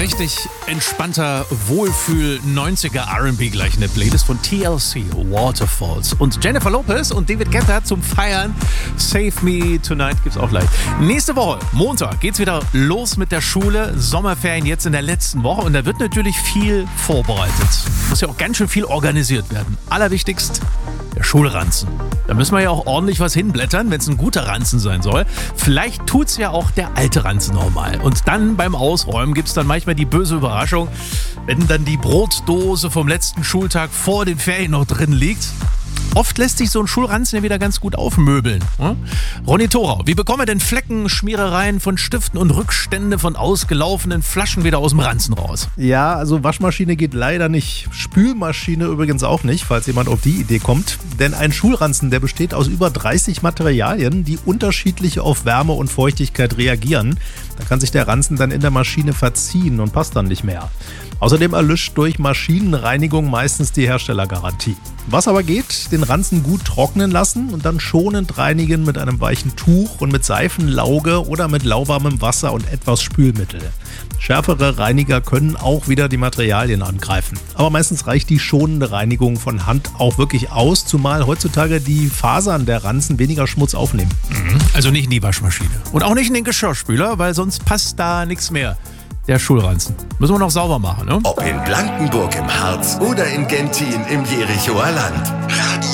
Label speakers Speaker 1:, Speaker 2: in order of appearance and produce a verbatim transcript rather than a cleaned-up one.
Speaker 1: richtig entspannter Wohlfühl neunziger R and B gleich in der Playlist von T L C, Waterfalls. Und Jennifer Lopez und David Guetta zum Feiern. Save Me Tonight gibt's auch gleich. Nächste Woche, Montag, geht's wieder los mit der Schule. Sommerferien jetzt in der letzten Woche und da wird natürlich viel vorbereitet. Muss ja auch ganz schön viel organisiert werden. Allerwichtigst, der Schulranzen. Da müssen wir ja auch ordentlich was hinblättern, wenn es ein guter Ranzen sein soll. Vielleicht tut's ja auch der alte Ranzen nochmal. Und dann beim Ausräumen gibt's dann manchmal die böse Überraschung, wenn dann die Brotdose vom letzten Schultag vor den Ferien noch drin liegt. Oft lässt sich so ein Schulranzen ja wieder ganz gut aufmöbeln. Hm? Ronny Thorau, wie bekommen wir denn Flecken, Schmierereien von Stiften und Rückstände von ausgelaufenen Flaschen wieder aus dem Ranzen raus?
Speaker 2: Ja, also Waschmaschine geht leider nicht. Spülmaschine übrigens auch nicht, falls jemand auf die Idee kommt. Denn ein Schulranzen, der besteht aus über dreißig Materialien, die unterschiedlich auf Wärme und Feuchtigkeit reagieren. Da kann sich der Ranzen dann in der Maschine verziehen und passt dann nicht mehr. Außerdem erlischt durch Maschinenreinigung meistens die Herstellergarantie. Was aber geht, den Ranzen gut trocknen lassen und dann schonend reinigen mit einem weichen Tuch und mit Seifenlauge oder mit lauwarmem Wasser und etwas Spülmittel. Schärfere Reiniger können auch wieder die Materialien angreifen. Aber meistens reicht die schonende Reinigung von Hand auch wirklich aus, zumal heutzutage die Fasern der Ranzen weniger Schmutz aufnehmen.
Speaker 1: Also nicht in die Waschmaschine. Und auch nicht in den Geschirrspüler, weil sonst passt da nichts mehr. Der Schulranzen. Müssen wir noch sauber machen, ne?
Speaker 3: Ob in Blankenburg im Harz oder in Gentin im Jerichoer Land.